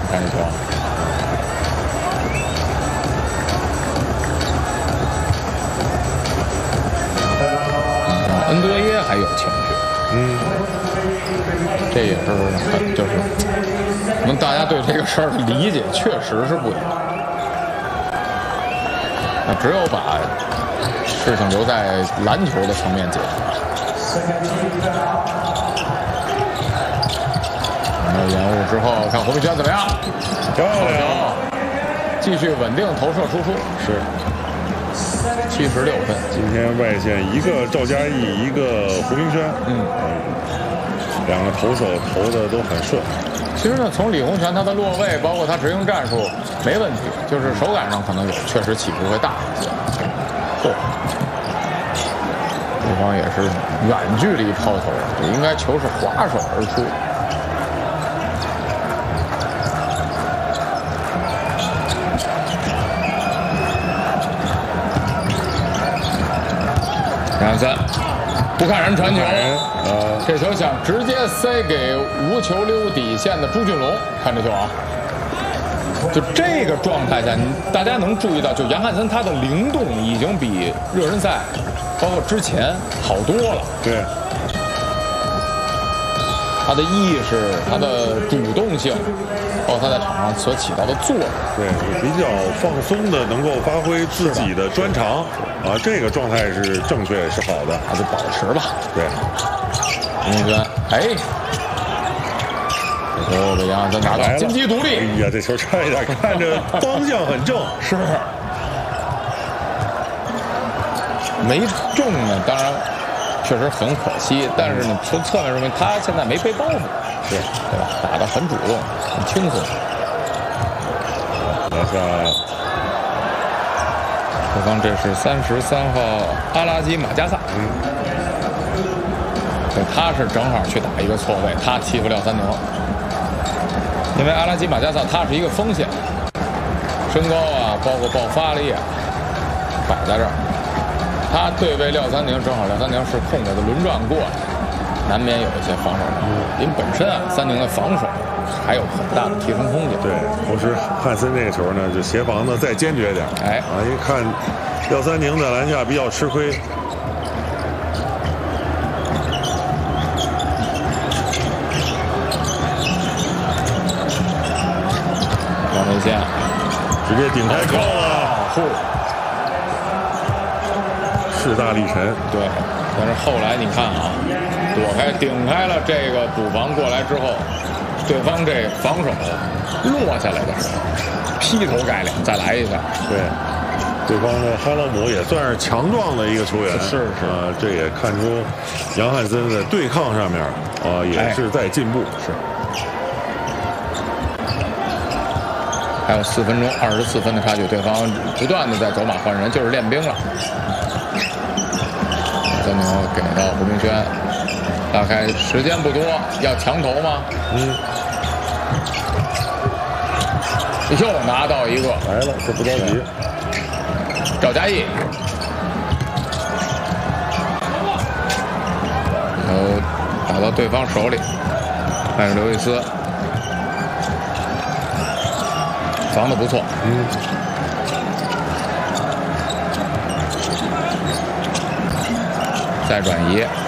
看这球。恩德耶还有情绪，这也是很就是，可能大家对这个事儿的理解确实是不一样。那只有把事情留在篮球的层面解决。延误之后，看胡明轩怎么样？ 漂亮， 继续稳定投射输出，是76分。 今天外线一个赵嘉译，一个胡明轩，两个投手投的都很顺。 其实呢，从李洪权他的落位，包括他执行战术没问题，就是手感上可能有确实起伏会大一些。对方也是远距离抛投，也应该球是划手而出。2-3，不看人传球，这球想直接塞给无球溜底线的朱俊龙，看这球啊！就这个状态下，大家能注意到，就杨汉森他的灵动已经比热身赛，包括之前好多了。 对， 他的意识，他的主动性，包括他在场上所起到的作用， 对，比较放松的，能够发挥自己的专长啊，这个状态是正确，是好的， 他就保持吧。 对， 胡明轩，这球被杨汉森拿到，金鸡独立。 哎呀，这球差一点，看着方向很正， 是没中呢，当然确实很可惜，但是呢，从侧面说明他现在没背包袱，对吧？打得很主动，很轻松。 拿下。 对方这是33号阿拉基马加萨，他是正好去打一个错位，他欺负廖三宁，因为阿拉基马加萨他是一个风险，身高啊，包括爆发力啊，摆在这儿，他对位廖三宁，正好廖三宁是空位的轮转过来，难免有一些防守难度，因为本身啊，三宁的防守还有很大的提升空间。 对，同时汉森这个球呢，就协防呢再坚决点。因为看廖三宁在篮下比较吃亏。 往内线， 直接顶开扣了，势大力沉。 对，但是后来你看啊，顶开了这个补防过来之后。对方这防守落下来的时候，劈头盖脸再来一下。 对方的哈勒姆也算是强壮的一个球员， 是这也看出杨汉森在对抗上面也是在进步。是， 还有4分钟24分的差距，对方不断的在走马换人，就是练兵了。三牛给到胡明轩。大概时间不多，要强投吗？又拿到一个， 来了，这不着急。 赵嘉译，然后打到对方手里，看刘易斯防得不错。再转移。